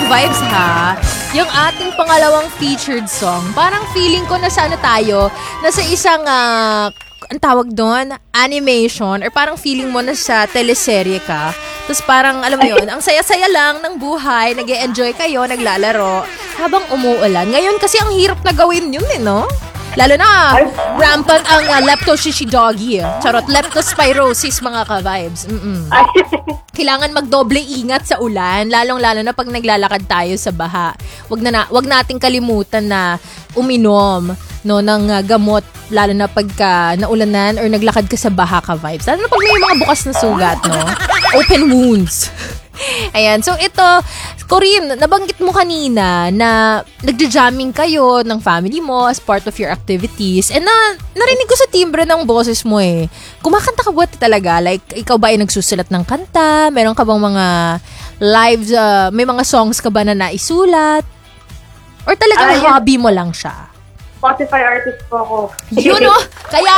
ka-vibes ha, yung ating pangalawang featured song, parang feeling ko nasa tayo, nasa isang, ang tawag doon, animation, or parang feeling mo nasa teleserye ka. Tapos parang, alam mo yun, ang saya-saya lang ng buhay, nag-e-enjoy kayo, naglalaro, habang umuulan. Ngayon kasi ang hirap na gawin yun no? Lalo na, rampant ang leptoshishidogi. Charot, leptospirosis mga ka-vibes. Kailangan magdoble ingat sa ulan, lalong-lalo na pag naglalakad tayo sa baha. Wag nating kalimutan na uminom ng gamot, lalo na pagka naulanan or naglakad ka sa baha ka-vibes. Lalo na pag may mga bukas na sugat, no? Open wounds. Ayan, so ito, Corinne, nabanggit mo kanina na nagja-jamming kayo ng family mo as part of your activities. And narinig ko sa timbre ng boses mo kumakanta ka ba talaga? Like, ikaw ba ay nagsusulat ng kanta? Meron ka bang mga lives, may mga songs ka ba na naisulat? Or talagang hobby mo lang siya? Spotify artist po ako. Yun kaya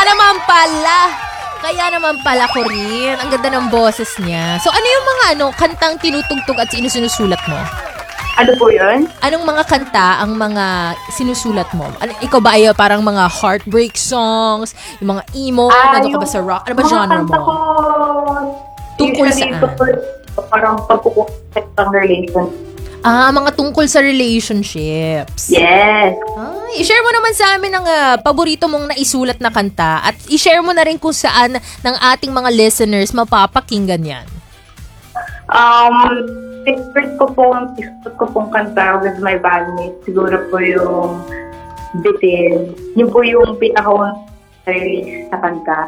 naman pala, Corinne. Ang ganda ng boses niya. So, ano yung mga kantang tinutugtog at sinusulat mo? Ano po yun? Anong mga kanta ang mga sinusulat mo? Ikaw ba ay parang mga heartbreak songs? Yung mga emo? Ano ka ba sa rock? Ano ba genre mo? Mga kanta ko, tungkol saan? Parang pagkukulit ng relation. Mga tungkol sa relationships. Yes. I-share mo naman sa amin ang paborito mong naisulat na kanta at i-share mo na rin kung saan ng ating mga listeners mapapakinggan yan. Favorite ko pong kanta with my bandmates, siguro po yung Bitin. Yun po yung pinaka-release sa kanta.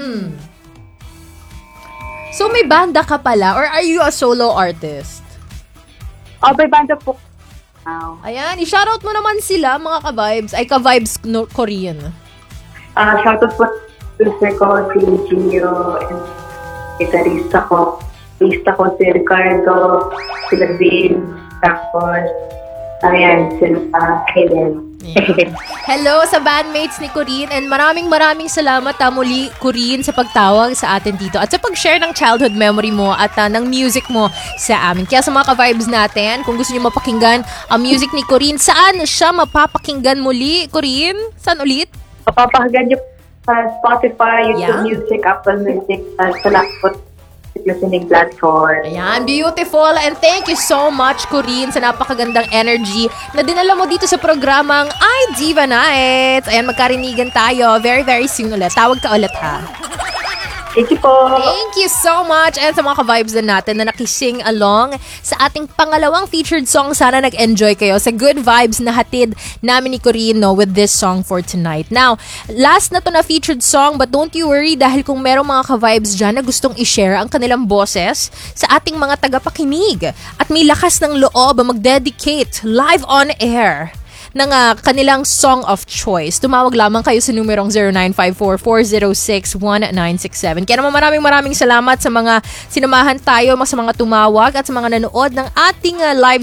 So may banda ka pala or are you a solo artist? May banda po. Ayan, i-shoutout mo naman sila, mga ka-vibes. Ay, ka-vibes Korean. Shoutout po sa ko, si Gio, and gitarista ko. Gitarista ko si Ricardo, si Lavin, tapos, sila Helen. Hello sa bandmates ni Corinne and maraming salamat muli, Corinne, sa pagtawag sa atin dito at sa pag-share ng childhood memory mo at ng music mo sa amin. Kaya sa mga ka-vibes natin, kung gusto niyo mapakinggan ang music ni Corinne, saan siya mapapakinggan muli, Corinne? Saan ulit? Mapapakinggan niyo sa Spotify, YouTube Music, Apple Music, sa lahat listening platform. Ayan, beautiful. And thank you so much, Corinne, sa napakagandang energy na dinala mo dito sa programang iDiva Nights. Ayan, magkarinigan tayo very soon ulit. Tawag ka ulit, ha? Thank you po. Thank you so much. And sa mga ka-vibes din natin na nakising along sa ating pangalawang featured song, sana nag-enjoy kayo sa good vibes na hatid namin ni Corinne with this song for tonight. Now, last na to na featured song, but don't you worry dahil kung merong mga ka-vibes dyan na gustong i-share ang kanilang boses sa ating mga tagapakinig at may lakas ng loob mag-dedicate live on air ng kanilang song of choice. Tumawag lamang kayo sa numerong 0954-406-1967. Kaya naman maraming salamat sa mga sinamahan tayo, sa mga tumawag at sa mga nanood ng ating live